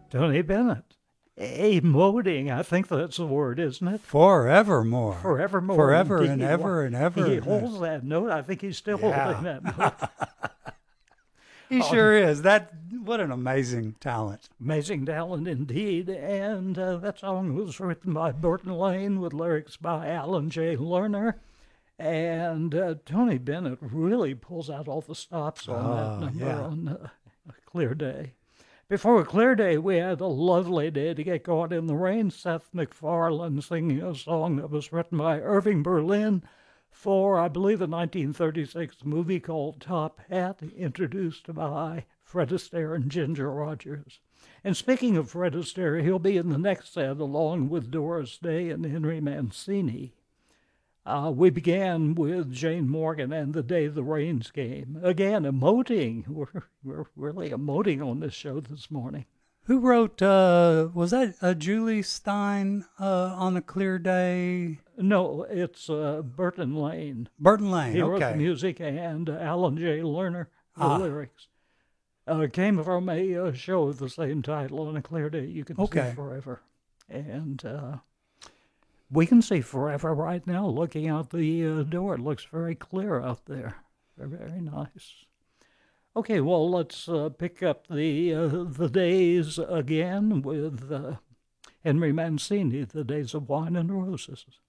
Tony Bennett. Emoting, I think that's the word, isn't it? Forevermore. Forevermore. Forever Indeed. and ever and ever. He holds that note. I think he's still holding that note. He sure is. What an amazing talent. Amazing talent indeed. And that song was written by Burton Lane with lyrics by Alan J. Lerner. And Tony Bennett really pulls out all the stops on that number on a clear day. Before a clear day, we had a lovely day to get caught in the rain. Seth MacFarlane singing a song that was written by Irving Berlin for, I believe, a 1936 movie called Top Hat, introduced by Fred Astaire and Ginger Rogers. And speaking of Fred Astaire, he'll be in the next set along with Doris Day and Henry Mancini. We began with Jane Morgan and The Day the Rains Came. Again, emoting. We're really emoting on this show this morning. Who wrote, was that Julie Stein on a clear day? No, it's Burton Lane. Burton Lane, He okay. wrote the music, and Alan J. Lerner, the lyrics. Came from a show with the same title, On a Clear Day You Can See Forever. And we can see forever right now, looking out the door. It looks very clear out there. Very, very nice. Okay, well, let's pick up the days again with Henry Mancini, The Days of Wine and Roses.